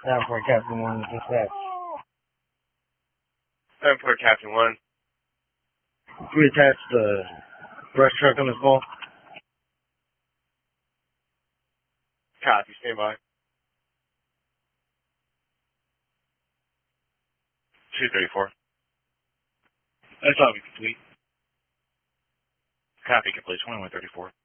Davenport Captain 1, dispatch. Davenport Captain 1. We attached the brush truck on this pole. Copy, stand by. 234. That's all we complete. Copy, complete 2134.